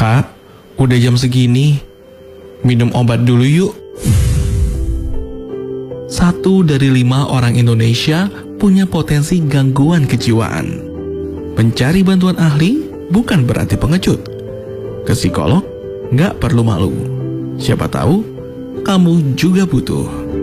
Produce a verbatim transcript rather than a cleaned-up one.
Kak, udah jam segini. Minum obat dulu yuk. Satu dari lima orang Indonesia punya potensi gangguan kejiwaan. Mencari bantuan ahli bukan berarti pengecut. Ke psikolog nggak perlu malu. Siapa tahu kamu juga butuh.